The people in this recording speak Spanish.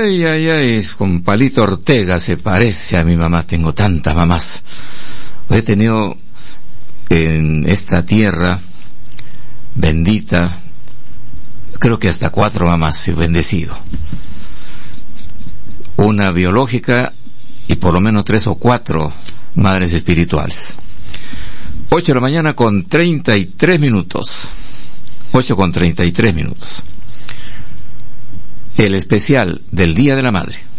Ay, ay, ay, con Palito Ortega se parece a mi mamá. Tengo tantas mamás. He tenido en esta tierra bendita, creo que hasta 4 mamás he bendecido. Una biológica y por lo menos 3 o 4 madres espirituales. 8 de la mañana con 33 minutos. 8 con 33 minutos. El especial del Día de la Madre.